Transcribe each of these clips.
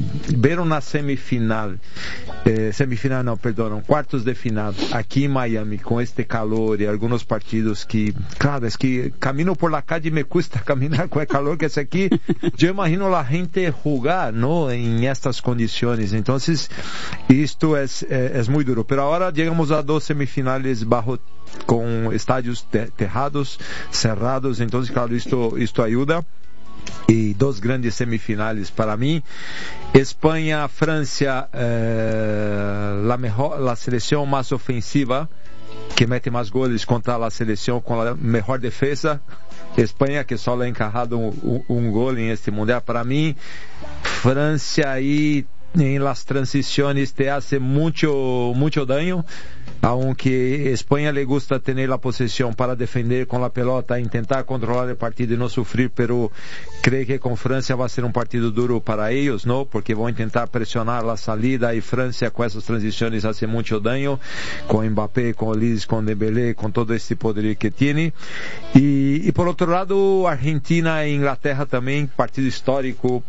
ver una semifinal no, perdón, cuartos de final aquí en Miami con este calor y algunos partidos que, claro, es que camino por la calle y me cuesta caminar con el calor que es aquí. Yo imagino la gente jugar, ¿no? En estas condiciones. Entonces, esto es muy duro. Pero ahora llegamos a 2 semifinales con estadios tejados, cerrados. Entonces, claro, esto ayuda. Y 2 grandes semifinales para mí. España, Francia, la selección más ofensiva, que mete más goles contra la selección con la mejor defensa. España, que solo ha encajado un gol en este mundial. Para mí, Francia ahí en las transiciones te hace mucho daño, aunque España le gusta tener la posesión para defender con la pelota, intentar controlar el partido y no sufrir, pero creo que con Francia va a ser un partido duro para ellos, ¿no? Porque van a intentar presionar la salida y Francia con esas transiciones hace mucho daño, con Mbappé, con Olise, con Dembélé, con todo este poder que tiene. Y por otro lado, Argentina e Inglaterra también, partido histórico.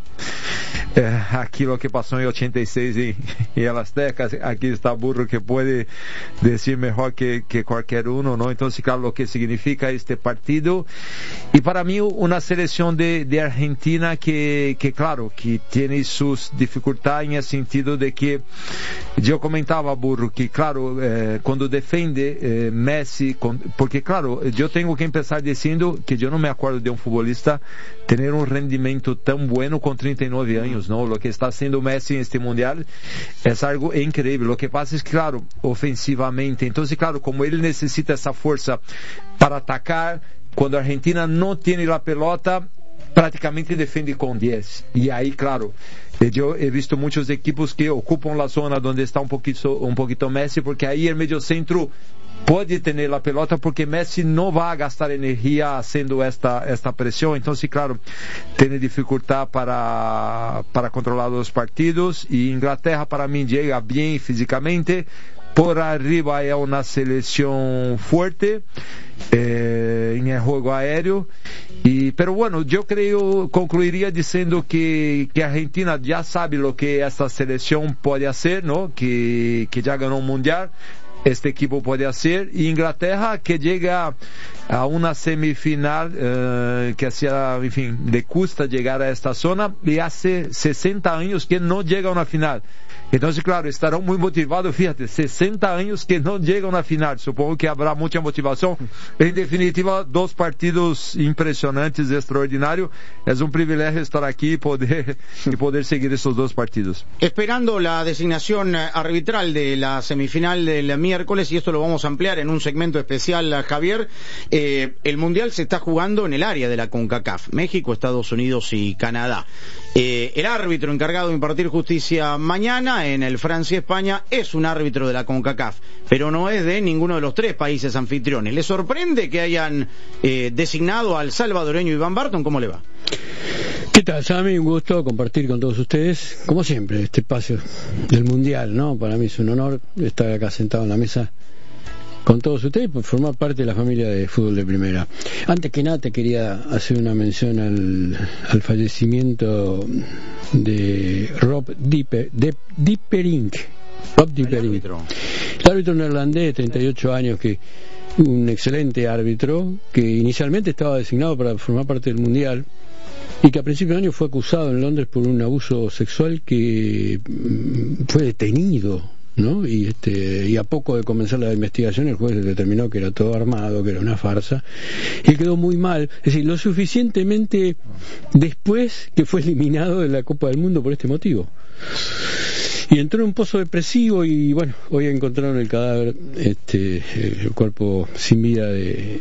Aquí lo que pasó en 86 y el Azteca, aquí está Burro que puede decir mejor que cualquier uno, ¿no? Entonces, claro, lo que significa este partido. Y para mí una selección de Argentina que claro, que tiene sus dificultades en el sentido de que yo comentaba, Burro, que claro, cuando defiende Messi, porque claro, yo tengo que empezar diciendo que yo no me acuerdo de un futbolista tener un rendimiento tan bueno con 39 años, ¿no? Lo que está haciendo Messi en este mundial es algo increíble. Lo que pasa es que, claro, ofensivamente, entonces, claro, como él necesita esa fuerza para atacar, cuando Argentina no tiene la pelota, prácticamente defiende con 10. Y ahí, claro, yo he visto muchos equipos que ocupan la zona donde está un poquito Messi, porque ahí el medio centro puede tener la pelota porque Messi no va a gastar energía haciendo esta presión. Entonces, claro, tiene dificultad para controlar los partidos. Y Inglaterra para mí llega bien físicamente. Por arriba es una selección fuerte en el juego aéreo. Pero bueno, yo concluiría diciendo que Argentina ya sabe lo que esta selección puede hacer, ¿no? Que ya ganó un mundial. Este equipo puede hacer, y Inglaterra que llega a una semifinal que hacía, en fin, le cuesta llegar a esta zona, y hace 60 años que no llega a una final. Entonces, claro, estarán muy motivados, fíjate, 60 años que no llega a una final, supongo que habrá mucha motivación. En definitiva, 2 partidos impresionantes, extraordinarios. Es un privilegio estar aquí y poder seguir esos 2 partidos. Esperando la designación arbitral de la semifinal del miércoles, y esto lo vamos a ampliar en un segmento especial, Javier. El Mundial se está jugando en el área de la CONCACAF, México, Estados Unidos y Canadá. El árbitro encargado de impartir justicia mañana en el Francia-España es un árbitro de la CONCACAF, pero no es de ninguno de los 3 países anfitriones. ¿Le sorprende que hayan designado al salvadoreño Iván Barton? ¿Cómo le va? ¿Qué tal, Sammy? Un gusto compartir con todos ustedes, como siempre, este espacio del Mundial, ¿no? Para mí es un honor estar acá sentado en la mesa con todos ustedes por formar parte de la familia de fútbol de primera. Antes que nada te quería hacer una mención al fallecimiento de Rob Dieperink. El árbitro neerlandés de 38 años, que un excelente árbitro, que inicialmente estaba designado para formar parte del Mundial y que a principios de año fue acusado en Londres por un abuso sexual, que fue detenido, ¿no? Y a poco de comenzar la investigación, el juez determinó que era todo armado, que era una farsa, y quedó muy mal. Es decir, lo suficientemente después que fue eliminado de la Copa del Mundo por este motivo. Y entró en un pozo depresivo, y bueno, hoy encontraron el cadáver, el cuerpo sin vida de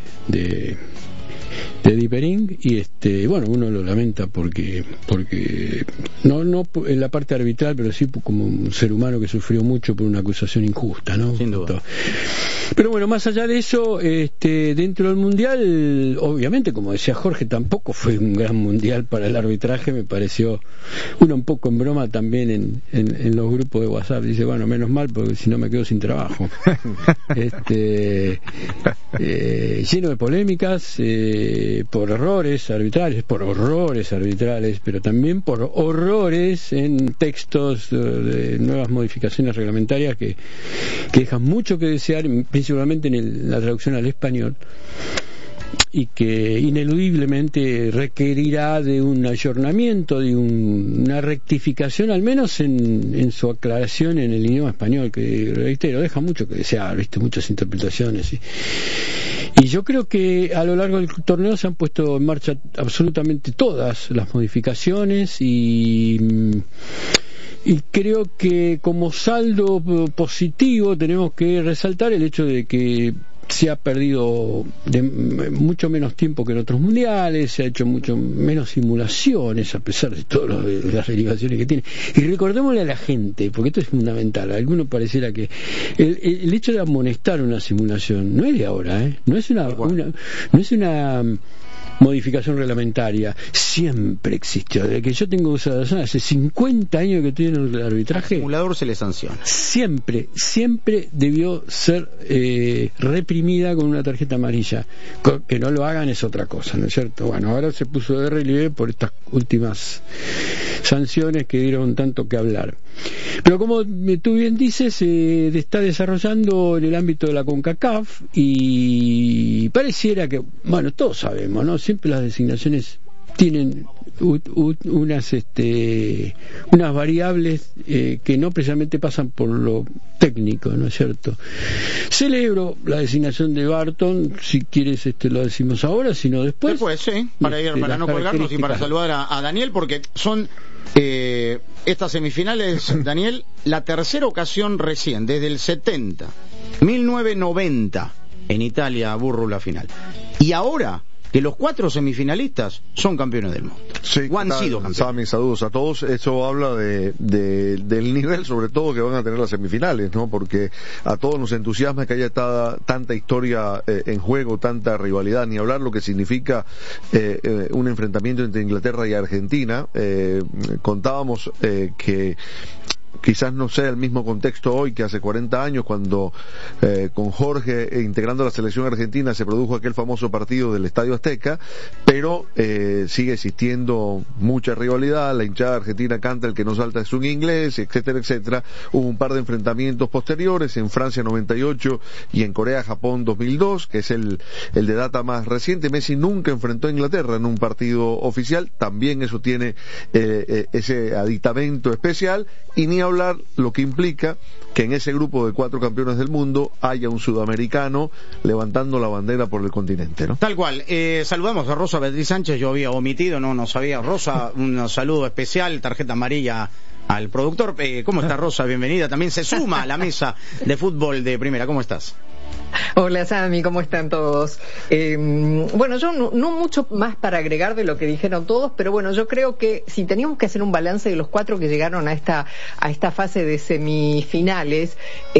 Dieperink, y bueno, uno lo lamenta porque no en la parte arbitral, pero sí como un ser humano que sufrió mucho por una acusación injusta, ¿no? Sin duda. Pero bueno, más allá de eso, dentro del Mundial, obviamente, como decía Jorge, tampoco fue un gran Mundial para el arbitraje. Me pareció uno un poco en broma también en los grupos de WhatsApp. Dice, bueno, menos mal, porque si no me quedo sin trabajo. Lleno de polémicas, por errores arbitrales, pero también por horrores en textos de nuevas modificaciones reglamentarias que dejan mucho que desear, principalmente en la traducción al español, y que ineludiblemente requerirá de un ayornamiento, de una rectificación, al menos en su aclaración en el idioma español, que, reitero, deja mucho que desear, muchas interpretaciones. Y yo creo que a lo largo del torneo se han puesto en marcha absolutamente todas las modificaciones y creo que como saldo positivo tenemos que resaltar el hecho de que se ha perdido mucho menos tiempo que en otros mundiales, se ha hecho mucho menos simulaciones a pesar de todas las derivaciones que tiene. Y recordémosle a la gente, porque esto es fundamental, a algunos pareciera que el hecho de amonestar una simulación no es de ahora, no es una modificación reglamentaria, siempre existió. Desde que yo tengo uso de razón, hace 50 años que estoy en el arbitraje, al simulador se le sanciona. Siempre debió ser reprimida con una tarjeta amarilla. Que no lo hagan es otra cosa, ¿no es cierto? Bueno, ahora se puso de relieve por estas últimas sanciones que dieron tanto que hablar. Pero como tú bien dices, se está desarrollando en el ámbito de la CONCACAF y pareciera que, bueno, todos sabemos, ¿no? Siempre las designaciones tienen unas variables que no precisamente pasan por lo técnico, ¿no es cierto? Celebro la designación de Barton, si quieres lo decimos ahora, si no después. Después, sí, para no colgarnos y para saludar a Daniel, porque son estas semifinales, Daniel, la tercera ocasión recién, desde el 70, 1990, en Italia, Burru la final. Y ahora que los 4 semifinalistas son campeones del mundo. Sí, o han sido campeones. Sami, saludos a todos. Eso habla del nivel, sobre todo, que van a tener las semifinales, ¿no? Porque a todos nos entusiasma que haya tanta historia en juego, tanta rivalidad, ni hablar lo que significa un enfrentamiento entre Inglaterra y Argentina. Contábamos que quizás no sea el mismo contexto hoy que hace 40 años, cuando con Jorge integrando la selección argentina se produjo aquel famoso partido del Estadio Azteca, pero sigue existiendo mucha rivalidad. La hinchada argentina canta "el que no salta es un inglés", etcétera, etcétera. Hubo un par de enfrentamientos posteriores en Francia 98 y en Corea-Japón 2002, que es el de data más reciente. Messi nunca enfrentó a Inglaterra en un partido oficial, también eso tiene ese aditamento especial, y ni hablar lo que implica que en ese grupo de 4 campeones del mundo haya un sudamericano levantando la bandera por el continente, ¿no? Tal cual. Saludamos a Rosa Beatriz Sánchez, yo había omitido, no sabía. Rosa, un saludo especial, tarjeta amarilla al productor. ¿Cómo está, Rosa? Bienvenida. También se suma a la mesa de fútbol de primera. ¿Cómo estás? Hola, Sami, ¿cómo están todos? Bueno, yo no mucho más para agregar de lo que dijeron todos, pero bueno, yo creo que si teníamos que hacer un balance de los 4 que llegaron a esta fase de semifinales,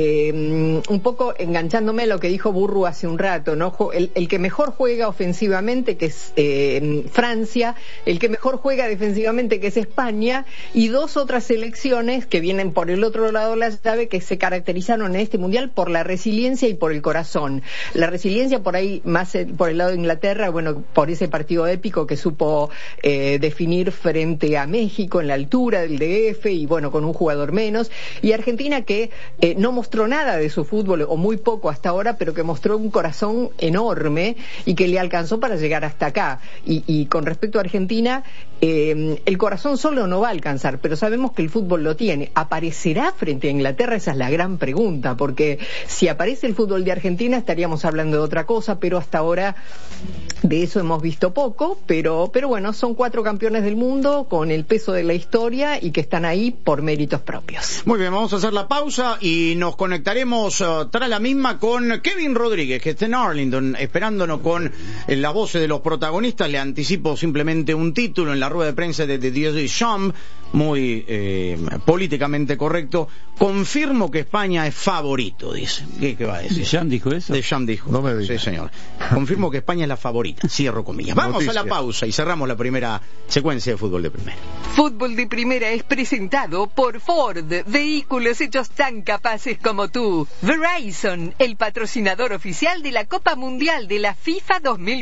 un poco enganchándome a lo que dijo Burru hace un rato, ¿no? El que mejor juega ofensivamente, que es Francia, el que mejor juega defensivamente, que es España, y 2 otras selecciones que vienen por el otro lado de la llave, que se caracterizaron en este mundial por la resiliencia y por el corazón. La resiliencia por ahí más por el lado de Inglaterra, bueno, por ese partido épico que supo definir frente a México en la altura del DF y bueno, con un jugador menos, y Argentina que no mostró nada de su fútbol o muy poco hasta ahora, pero que mostró un corazón enorme y que le alcanzó para llegar hasta acá. Y con respecto a Argentina, el corazón solo no va a alcanzar, pero sabemos que el fútbol lo tiene. ¿Aparecerá frente a Inglaterra? Esa es la gran pregunta, porque si aparece el fútbol de Argentina estaríamos hablando de otra cosa, pero hasta ahora de eso hemos visto poco, pero bueno, son 4 campeones del mundo con el peso de la historia y que están ahí por méritos propios. Muy bien, vamos a hacer la pausa y nos conectaremos tras la misma con Kevin Rodríguez, que está en Arlington esperándonos con las voces de los protagonistas. Le anticipo simplemente un título en la rueda de prensa de Didier Deschamps, muy políticamente correcto. Confirmo que España es favorito, dice. ¿Qué va a decir? dijo eso? Deschamps dijo. No me digas. Sí, señor. Confirmo que España es la favorita. Cierro comillas. Vamos Noticia. a la pausa y cerramos la primera secuencia de Fútbol de Primera. Fútbol de Primera es presentado por Ford, vehículos hechos tan capaces como tú. Verizon, el patrocinador oficial de la Copa Mundial de la FIFA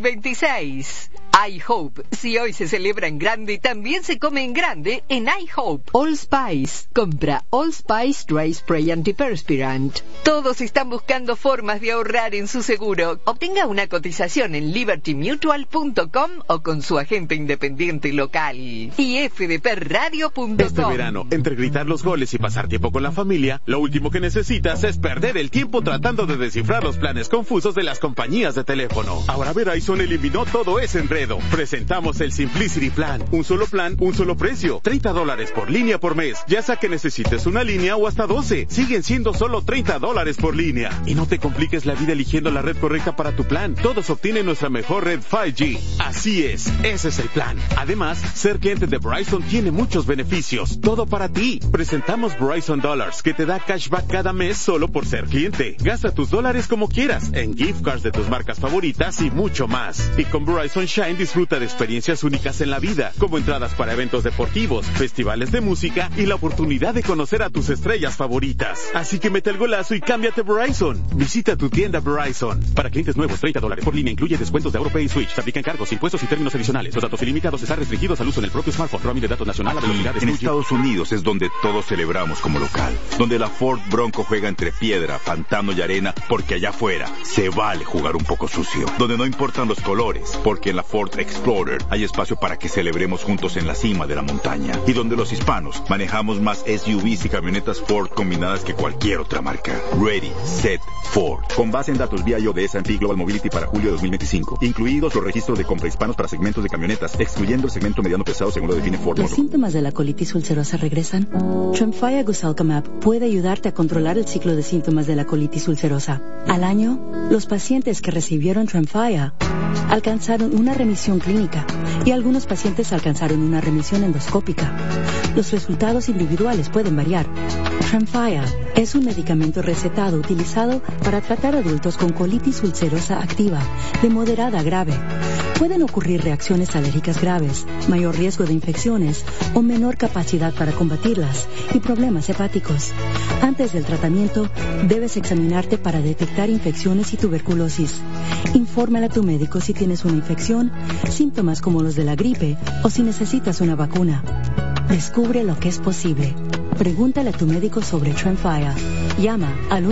2026. iHope, si hoy se celebra en grande, también se come en grande en iHope. All Spice, compra All Spice Dry Spray Antiperspirant. Todos están buscando formas de ahorrar en su seguro. Obtenga una cotización en libertymutual.com o con su agente independiente local. Y fdpradio.com. Este verano, entre gritar los goles y pasar tiempo con la familia, lo último que necesitas es perder el tiempo tratando de descifrar los planes confusos de las compañías de teléfono. Ahora Verizon eliminó todo ese enredo. Presentamos el Simplicity Plan. Un solo plan, un solo precio. $30 por línea por mes. Ya sea que necesites una línea o hasta 12. Siguen siendo solo $30 por línea. Y no te compliques la vida eligiendo la red correcta para tu plan. Todos obtienen nuestra mejor red 5G. Así es, ese es el plan. Además, ser cliente de Verizon tiene muchos beneficios. Todo para ti. Presentamos Verizon Dollars, que te da cashback cada mes solo por ser cliente. Gasta tus dólares como quieras, en gift cards de tus marcas favoritas y mucho más. Y con Verizon Shine disfruta de experiencias únicas en la vida, como entradas para eventos deportivos, festivales de música y la oportunidad de conocer a tus estrellas favoritas. Así que mete el golazo y cámbiate Verizon. Visita tu tienda Verizon. Para clientes nuevos, $30 por línea incluye descuentos de AuroPay y Switch. Se aplican cargos, impuestos y términos adicionales. Los datos ilimitados están restringidos al uso en el propio smartphone. Roaming de datos nacional a velocidades. En Estados Unidos es donde todos celebramos como local. Donde la Ford Bronco juega entre piedra, pantano y arena, porque allá afuera se vale jugar un poco sucio. Donde no importan los colores, porque en la Ford Explorer hay espacio para que celebremos juntos en la cima de la montaña. Y donde los hispanos manejamos más SUVs y camionetas Ford combinadas que cualquier otra marca. Ready, Set, Ford. Con base en datos BIO de S&P Global Mobility para julio de 2025. Incluidos los registros de compra hispanos para segmentos de camionetas, excluyendo el segmento mediano pesado según lo define Ford. ¿Los síntomas de la colitis ulcerosa regresan? Tremfya Gusalcamab puede ayudarte a controlar el ciclo de síntomas de la colitis ulcerosa. Al año, los pacientes que recibieron Tremfya alcanzaron una remisión clínica y algunos pacientes alcanzaron una remisión endoscópica. Los resultados individuales pueden variar. Tremfya es un medicamento recetado utilizado para tratar adultos con colitis ulcerosa activa, de moderada a grave. Pueden ocurrir reacciones alérgicas graves, mayor riesgo de infecciones o menor capacidad para combatirlas y problemas hepáticos. Antes del tratamiento, debes examinarte para detectar infecciones y tuberculosis. Infórmale a tu médico si tienes una infección, síntomas como los de la gripe o si necesitas una vacuna. Descubre lo que es posible. Pregúntale a tu médico sobre Tremfya. Llama al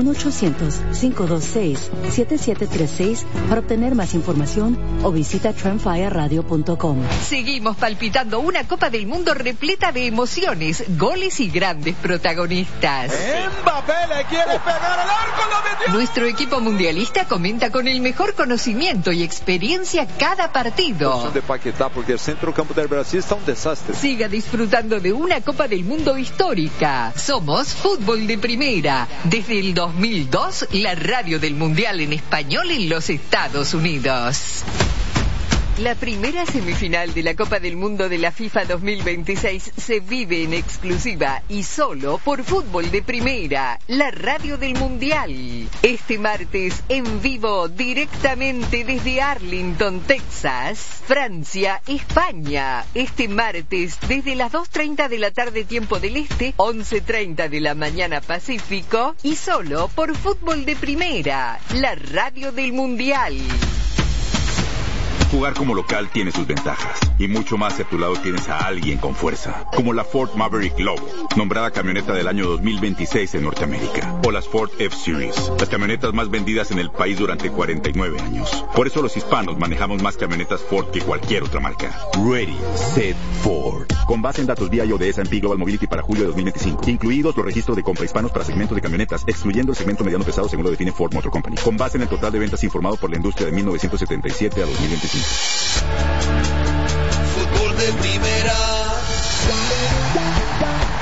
1-800-526-7736 para obtener más información o visita tremfyaradio.com. Seguimos palpitando una Copa del Mundo repleta de emociones, goles y grandes protagonistas. Mbappé le quiere pegar al arco, lo metió. Nuestro equipo mundialista comenta con el mejor conocimiento y experiencia cada partido. De Paquetá, porque el centrocampo del Brasil está un desastre. Siga disfrutando de una Copa del Mundo histórica. Somos Fútbol de Primera. Desde el 2002, la radio del Mundial en español en los Estados Unidos. La primera semifinal de la Copa del Mundo de la FIFA 2026 se vive en exclusiva y solo por Fútbol de Primera, la radio del Mundial. Este martes, en vivo, directamente desde Arlington, Texas, Francia, España. Este martes, desde las 2:30 de la tarde tiempo del Este, 11:30 de la mañana Pacífico, y solo por Fútbol de Primera, la radio del Mundial. Jugar como local tiene sus ventajas, y mucho más si a tu lado tienes a alguien con fuerza, como la Ford Maverick Lobo, nombrada camioneta del año 2026 en Norteamérica, o las Ford F-Series, las camionetas más vendidas en el país durante 49 años. Por eso los hispanos manejamos más camionetas Ford que cualquier otra marca. Ready, Set, Ford. Con base en datos BIO de S&P Global Mobility para julio de 2025, incluidos los registros de compra hispanos para segmentos de camionetas, excluyendo el segmento mediano pesado según lo define Ford Motor Company, con base en el total de ventas informado por la industria de 1977 a 2025. Fútbol de Primera.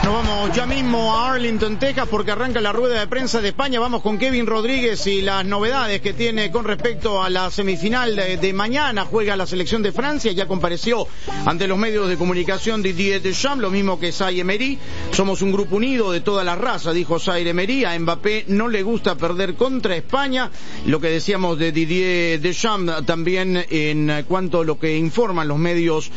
Nos vamos ya mismo a Arlington, Texas, porque arranca la rueda de prensa de España. Vamos con Kevin Rodríguez y las novedades que tiene con respecto a la semifinal de mañana. Juega la selección de Francia, ya compareció ante los medios de comunicación Didier Deschamps, lo mismo que Zaire Emery. Somos un grupo unido de toda la raza, dijo Zaire Emery. A Mbappé no le gusta perder contra España. Lo que decíamos de Didier Deschamps también en cuanto a lo que informan los medios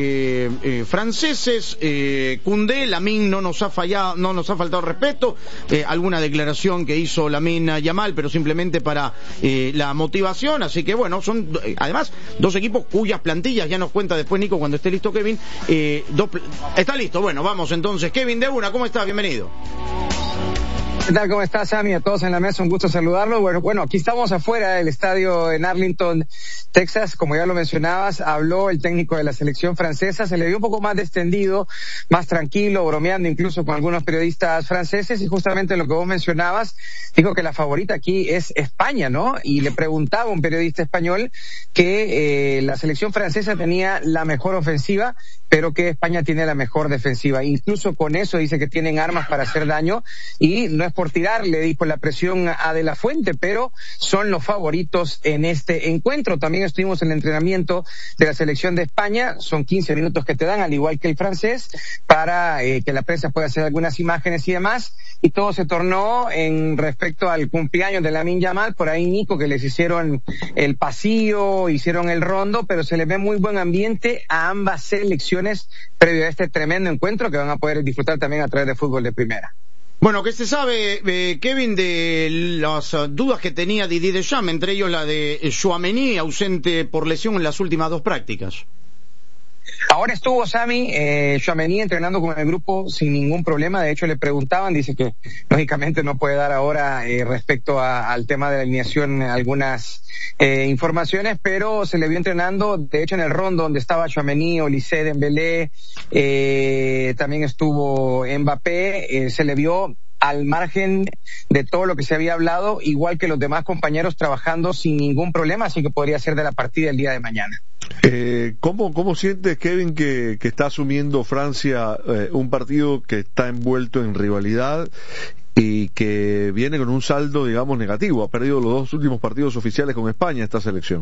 franceses. Koundé, Lamine no nos ha faltado respeto, alguna declaración que hizo Lamine Yamal, pero simplemente para la motivación. Así que bueno, son además dos equipos cuyas plantillas, ya nos cuenta después Nico cuando esté listo Kevin. Está listo, bueno, vamos entonces. Kevin de Una, ¿cómo estás? Bienvenido. ¿Qué tal? ¿Cómo estás, Sammy? A todos en la mesa, un gusto saludarlo. Bueno, aquí estamos afuera del estadio en Arlington, Texas. Como ya lo mencionabas, habló el técnico de la selección francesa, se le vio un poco más descendido, más tranquilo, bromeando incluso con algunos periodistas franceses, y justamente lo que vos mencionabas, dijo que la favorita aquí es España, ¿no? Y le preguntaba a un periodista español que la selección francesa tenía la mejor ofensiva, pero que España tiene la mejor defensiva. Incluso con eso dice que tienen armas para hacer daño, y no es por tirar, le dijo la presión a De La Fuente, pero son los favoritos en este encuentro. También estuvimos en el entrenamiento de la selección de España, son 15 minutos que te dan, al igual que el francés, para que la prensa pueda hacer algunas imágenes y demás, y todo se tornó en respecto al cumpleaños de Lamine Yamal. Por ahí, Nico, que les hicieron el pasillo, hicieron el rondo, pero se les ve muy buen ambiente a ambas selecciones previo a este tremendo encuentro que van a poder disfrutar también a través de Fútbol de Primera. Bueno, ¿qué se sabe, Kevin, de las dudas que tenía Didier Deschamps, entre ellos la de Tchouaméni, ausente por lesión en las últimas dos prácticas? Ahora estuvo Sammy Tchouaméni entrenando con el grupo sin ningún problema. De hecho, le preguntaban, dice que lógicamente no puede dar ahora respecto al tema de la alineación algunas informaciones, pero se le vio entrenando. De hecho, en el rondo donde estaba Tchouaméni, Olise, Dembélé, también estuvo Mbappé, se le vio al margen de todo lo que se había hablado, igual que los demás compañeros, trabajando sin ningún problema, así que podría ser de la partida el día de mañana. ¿Cómo sientes, Kevin, que está asumiendo Francia un partido que está envuelto en rivalidad y que viene con un saldo, digamos, negativo? Ha perdido los dos últimos partidos oficiales con España esta selección.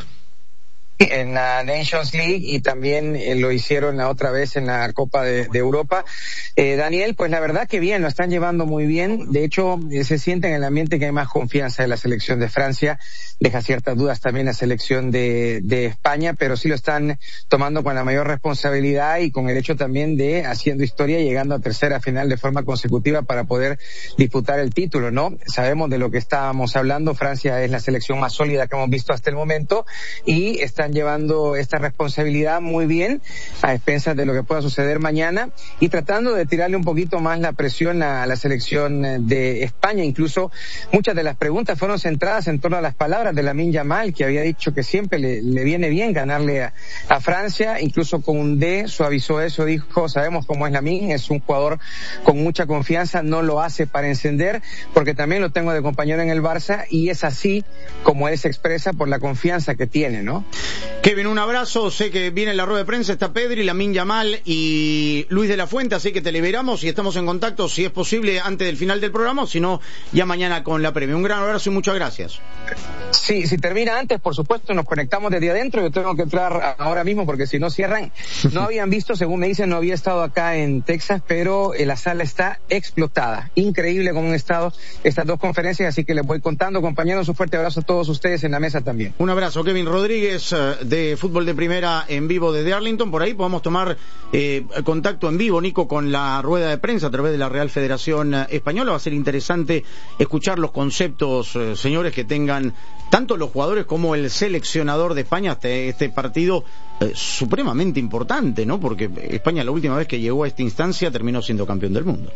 En la Nations League, y también lo hicieron la otra vez en la Copa de Europa. Daniel, pues la verdad que bien, lo están llevando muy bien. De hecho, se siente en el ambiente que hay más confianza de la selección de Francia. Deja ciertas dudas también la selección de España, pero sí lo están tomando con la mayor responsabilidad y con el hecho también de haciendo historia, llegando a tercera final de forma consecutiva para poder disputar el título, ¿no? Sabemos de lo que estábamos hablando. Francia es la selección más sólida que hemos visto hasta el momento, y están llevando esta responsabilidad muy bien a expensas de lo que pueda suceder mañana, y tratando de tirarle un poquito más la presión a la selección de España. Incluso muchas de las preguntas fueron centradas en torno a las palabras de Lamine Yamal, que había dicho que siempre le viene bien ganarle a Francia. Incluso Koundé suavizó eso, dijo: sabemos cómo es Lamine, es un jugador con mucha confianza, no lo hace para encender, porque también lo tengo de compañero en el Barça, y es así como él se expresa por la confianza que tiene, ¿no? Kevin, un abrazo. Sé que viene la rueda de prensa, está Pedri, Lamine Yamal y Luis de la Fuente, así que te liberamos y estamos en contacto, si es posible, antes del final del programa, o si no, ya mañana con la previa. Un gran abrazo y muchas gracias. Sí, si termina antes, por supuesto, nos conectamos desde adentro. Yo tengo que entrar ahora mismo porque si no cierran. No habían visto, según me dicen, no había estado acá en Texas, pero la sala está explotada. Increíble cómo han estado estas dos conferencias, así que les voy contando, compañeros. Un fuerte abrazo a todos ustedes en la mesa también. Un abrazo, Kevin Rodríguez, de Fútbol de Primera en vivo desde Arlington. Por ahí podemos tomar contacto en vivo, Nico, con la rueda de prensa a través de la Real Federación Española. Va a ser interesante escuchar los conceptos, señores, que tengan tanto los jugadores como el seleccionador de España hasta este partido supremamente importante, ¿no? Porque España, la última vez que llegó a esta instancia, terminó siendo campeón del mundo.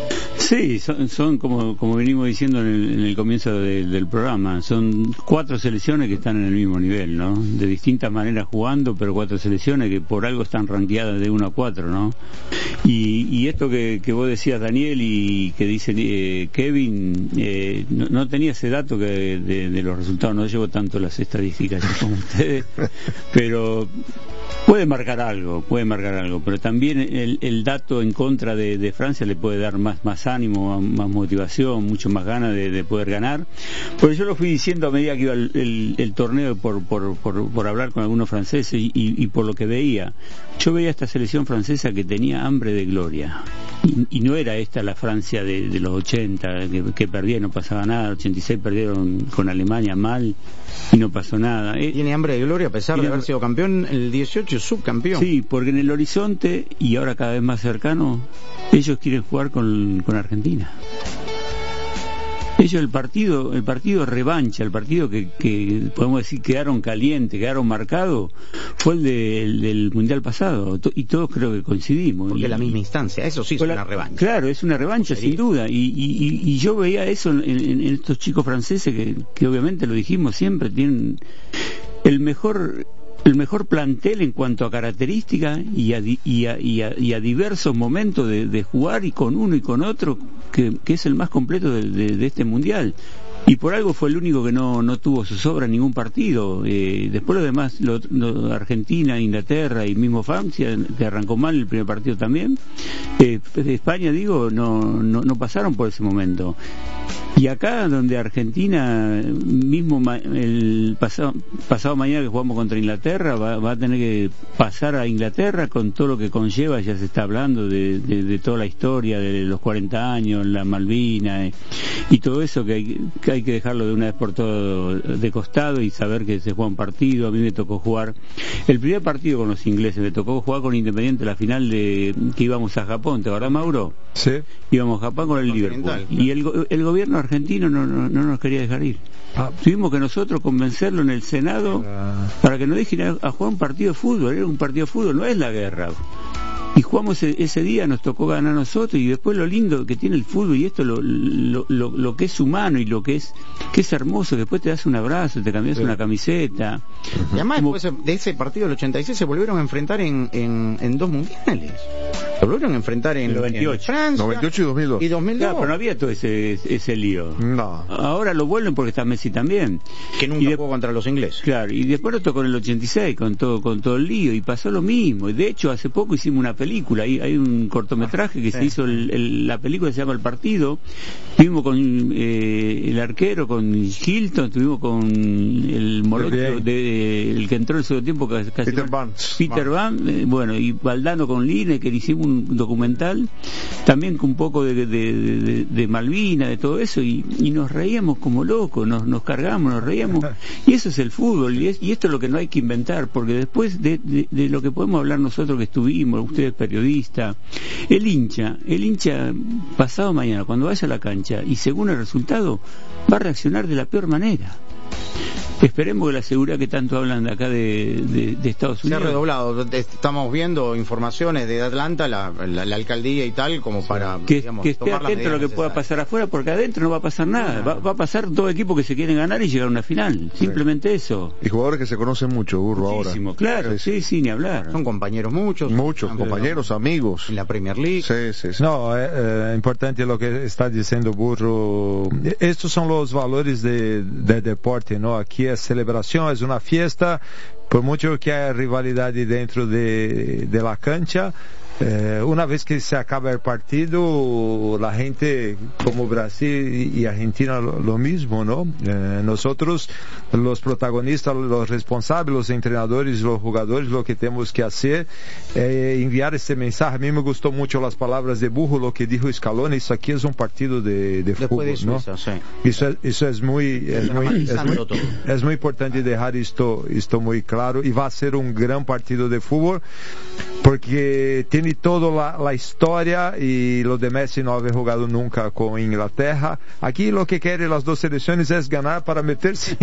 Sí, son como venimos diciendo en el comienzo del programa, son 4 selecciones que están en el mismo nivel, ¿no? De distintas maneras jugando, pero 4 selecciones que por algo están rankeadas de 1 a 4, ¿no? Y esto que vos decías, Daniel, y que dice Kevin, no tenía ese dato de los resultados, no llevo tanto las estadísticas como ustedes, pero Puede marcar algo, pero también el dato en contra de Francia le puede dar más ánimo, más motivación, mucho más ganas de poder ganar. Porque yo lo fui diciendo a medida que iba el torneo por hablar con algunos franceses y por lo que veía. Yo veía esta selección francesa que tenía hambre de gloria. Y no era esta la Francia de los 80, que perdía y no pasaba nada. El 86 perdieron con Alemania mal y no pasó nada. Tiene hambre de gloria a pesar de haber sido campeón, el 18 subcampeón. Sí, porque en el horizonte, y ahora cada vez más cercano, ellos quieren jugar con Argentina. Ellos el partido revancha, el partido que podemos decir quedaron calientes, quedaron marcados, fue el del Mundial pasado, y todos creo que coincidimos. Porque la misma instancia, eso sí es una revancha. Claro, es una revancha sin duda, y yo veía eso en estos chicos franceses que obviamente lo dijimos siempre, tienen el mejor plantel en cuanto a características y a diversos momentos de jugar, y con uno y con otro, que es el más completo de este mundial. Y por algo fue el único que no tuvo su sobra en ningún partido. Después lo demás, Argentina, Inglaterra y mismo Francia, que arrancó mal el primer partido también, de España no pasaron por ese momento. Y acá donde Argentina mismo el pasado mañana que jugamos contra Inglaterra va a tener que pasar a Inglaterra con todo lo que conlleva. Ya se está hablando de toda la historia de los 40 años, la Malvinas y todo eso que hay que dejarlo de una vez por todo de costado y saber que se juega un partido. A mí me tocó jugar el primer partido con los ingleses, me tocó jugar con Independiente la final que íbamos a Japón, ¿te acordás, Mauro? Sí. Íbamos a Japón con el Liverpool y el gobierno argentino no nos quería dejar ir. Tuvimos que nosotros convencerlo en el Senado para que nos dejen a jugar un partido de fútbol. Era un partido de fútbol, no es la guerra. Y jugamos ese día, nos tocó ganar a nosotros, y después lo lindo que tiene el fútbol, y esto lo que es humano y lo que es hermoso, que después te das un abrazo, te cambias una camiseta. Y además después de ese partido del 86 se volvieron a enfrentar en dos mundiales. Se volvieron a enfrentar en 98. Francia, 98 y 2002. Y 2002. Claro, pero no había todo ese lío. No. Ahora lo vuelven porque está Messi también. Que nunca jugó contra los ingleses. Claro, y después lo tocó en el 86 con todo el lío, y pasó lo mismo. Y de hecho hace poco hicimos una película, hay un cortometraje que se hizo, la película se llama El Partido. Estuvimos con el arquero, con Hilton, estuvimos con el morocho el que entró el segundo tiempo, Peter Van, bueno, y Valdano con Lineker, hicimos un documental también con un poco de Malvinas, de todo eso, y nos reíamos como locos, nos cargamos, nos reíamos, y eso es el fútbol, y esto es lo que no hay que inventar, porque después de lo que podemos hablar nosotros que estuvimos, ustedes periodistas, el hincha pasado mañana cuando vaya a la cancha y según el resultado va a reaccionar de la peor manera. Esperemos que la seguridad que tanto hablan de acá de Estados Unidos se ha redoblado. Estamos viendo informaciones de Atlanta, la alcaldía y tal, como para que esté atento a lo que pueda pasar afuera, porque adentro no va a pasar nada. Va a pasar todo equipo que se quieren ganar y llegar a una final. Simplemente eso. Y jugadores que se conocen mucho, Burro, muchísimo, ahora. Claro, sí, ni hablar. Son compañeros muchos compañeros, amigos. En la Premier League. Sí. No, es importante lo que está diciendo Burro. Estos son los valores de deporte, ¿no? Aquí es celebración, es una fiesta, por mucho que haya rivalidad dentro de la cancha. Una vez que se acaba el partido, la gente, como Brasil y Argentina, lo mismo, ¿no? Nosotros, los protagonistas, los responsables, los entrenadores, los jugadores, lo que tenemos que hacer es enviar este mensaje. A mí me gustó mucho las palabras de Burro, lo que dijo Scaloni. Eso aquí es un partido de fútbol, de Suiza, ¿no? Sí. Eso es muy importante dejar esto muy claro, y va a ser un gran partido de fútbol porque tiene toda la historia, y lo de Messi no haber jugado nunca con Inglaterra. Aquí lo que quieren las dos selecciones es ganar para meterse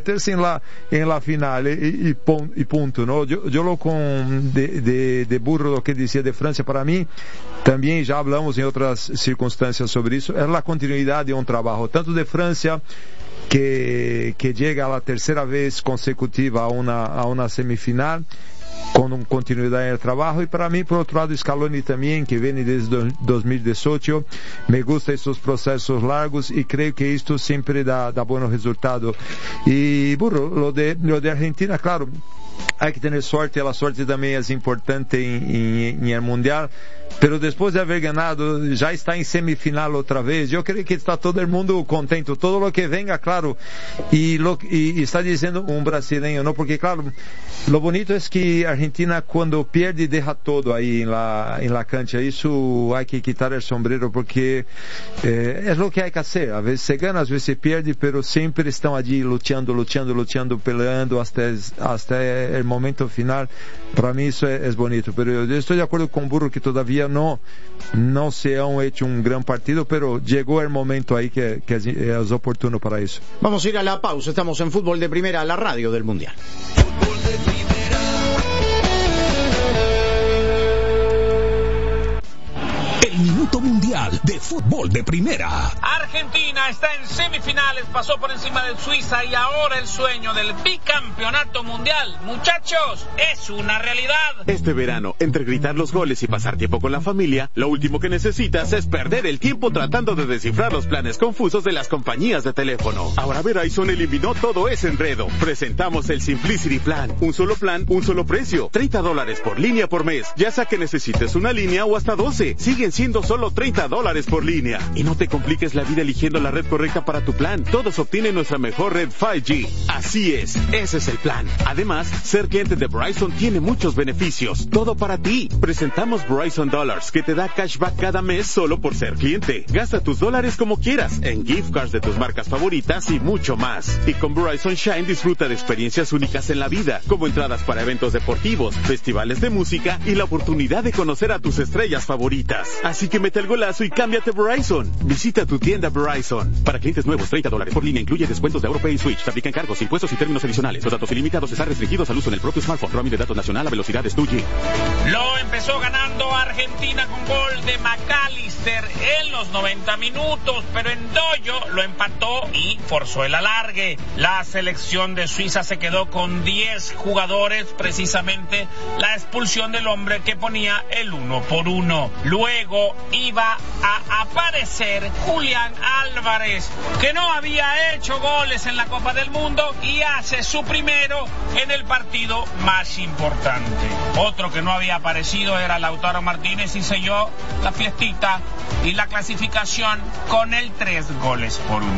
en la final y punto, ¿no? Yo lo con de Burro, lo que decía de Francia, para mí también ya hablamos en otras circunstancias sobre eso, es la continuidad de un trabajo, tanto de Francia que llega a la tercera vez consecutiva a una semifinal, con continuidad en el trabajo, y para mí, por otro lado, Scaloni también, que viene desde 2018, me gustan estos procesos largos y creo que esto siempre da buenos resultados. Y Burro, lo de Argentina, claro, hay que tener suerte, la suerte también es importante en el Mundial, pero después de haber ganado, ya está en semifinal otra vez. Yo creo que está todo el mundo contento, todo lo que venga, claro, y está diciendo un brasileño, ¿no? Porque claro, lo bonito es que Argentina cuando pierde deja todo ahí en la cancha. Eso hay que quitar el sombrero porque es lo que hay que hacer. A veces se gana, a veces se pierde, pero siempre están allí luchando, peleando hasta el momento final. Para mí eso es bonito, pero yo estoy de acuerdo con Burro que todavía no se han hecho un gran partido, pero llegó el momento ahí que es oportuno para eso. Vamos a ir a la pausa, estamos en Fútbol de Primera, la radio del Mundial. Fútbol de Primera. El minuto mundial de Fútbol de Primera. Argentina está en semifinales, pasó por encima de Suiza y ahora el sueño del bicampeonato mundial, muchachos, es una realidad. Este verano, entre gritar los goles y pasar tiempo con la familia, lo último que necesitas es perder el tiempo tratando de descifrar los planes confusos de las compañías de teléfono. Ahora Verizon eliminó todo ese enredo. Presentamos el Simplicity Plan. Un solo plan, un solo precio. $30 por línea por mes. Ya sea que necesites una línea o hasta 12. Siguen siendo solo $30 por línea. Y no te compliques la vida eligiendo la red correcta para tu plan. Todos obtienen nuestra mejor red 5G. Así es, ese es el plan. Además, ser cliente de Verizon tiene muchos beneficios. Todo para ti. Presentamos Verizon Dollars, que te da cashback cada mes solo por ser cliente. Gasta tus dólares como quieras, en gift cards de tus marcas favoritas y mucho más. Y con Verizon Shine disfruta de experiencias únicas en la vida, como entradas para eventos deportivos, festivales de música y la oportunidad de conocer a tus estrellas favoritas. Así que mete el golazo y cámbiate Verizon. Visita tu tienda Verizon. Para clientes nuevos, $30 por línea, incluye descuentos de AuroPay y Switch. Te aplican cargos, impuestos y términos adicionales. Los datos ilimitados están restringidos al uso en el propio smartphone. Roaming de datos nacional a velocidades 2G. Lo empezó ganando Argentina con gol de McAllister en los 90 minutos, pero en Doyo lo empató y forzó el alargue. La selección de Suiza se quedó con 10 jugadores, precisamente la expulsión del hombre que ponía el 1-1. Luego iba a aparecer Julián Álvarez, que no había hecho goles en la Copa del Mundo y hace su primero en el partido más importante. Otro que no había aparecido era Lautaro Martínez y selló la fiestita y la clasificación con el 3-1.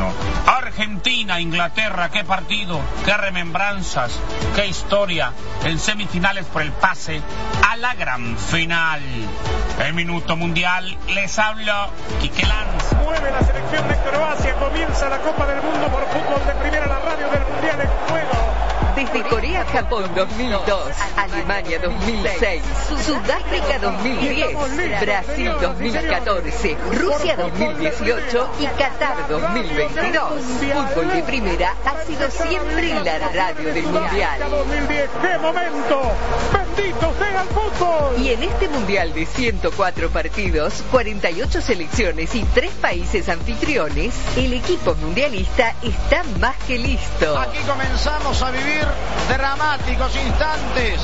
Argentina, Inglaterra, qué partido, qué remembranzas, qué historia en semifinales por el pase a la gran final. El minuto mundial, les hablo Quique Lanz. Mueve la selección de Croacia, comienza la Copa del Mundo por Fútbol de Primera, la radio del Mundial en juego. Desde Corea-Japón 2002, Alemania 2006, Sudáfrica 2010, Brasil 2014, Rusia 2018 y Qatar 2022. Fútbol de Primera ha sido siempre la radio del Mundial. 2010, ¡qué momento! ¡Bendito sea el fútbol! Y en este Mundial de 104 partidos, 48 selecciones y 3 países anfitriones, el equipo mundialista está más que listo. Aquí comenzamos a vivir dramáticos instantes.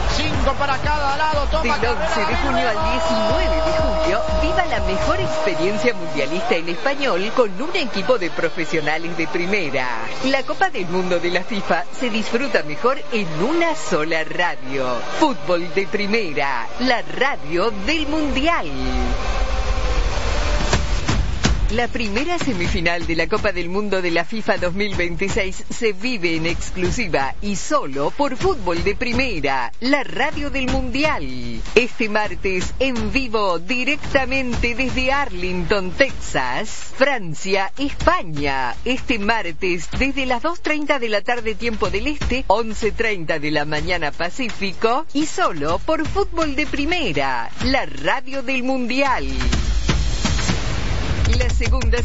5 para cada lado. Toma del 11 de junio al 19 de julio, viva la mejor experiencia mundialista en español con un equipo de profesionales de primera. La Copa del Mundo de la FIFA se disfruta mejor en una sola radio. Fútbol de Primera, la radio del Mundial. La primera semifinal de la Copa del Mundo de la FIFA 2026 se vive en exclusiva y solo por Fútbol de Primera, la radio del Mundial. Este martes en vivo directamente desde Arlington, Texas, Francia, España. Este martes desde las 2:30 de la tarde tiempo del Este, 11:30 de la mañana Pacífico y solo por Fútbol de Primera, la radio del Mundial. La segunda